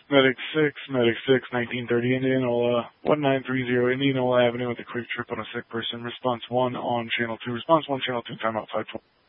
Medic 6, 1930 Indianola, 1930 Indianola Avenue with a quick trip on a sick person. Response 1 on channel 2. Response 1, channel 2, timeout 520.